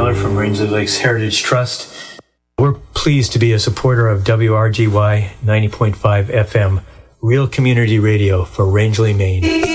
Taylor from Rangeley Lakes Heritage Trust. We're pleased to be a supporter of WRGY 90.5 FM, real community radio for Rangeley, Maine.